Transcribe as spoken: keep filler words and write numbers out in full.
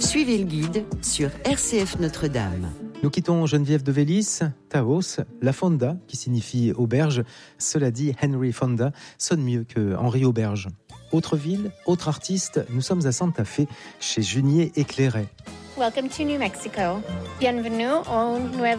Suivez le guide sur R C F Notre-Dame. Nous quittons Geneviève de Vélis, Taos, la Fonda, qui signifie auberge. Cela dit, Henry Fonda sonne mieux que Henri Auberge. Autre ville, autre artiste, nous sommes à Santa Fe, chez Junier Éclairé. Welcome to New Mexico. Bienvenue au Nuevo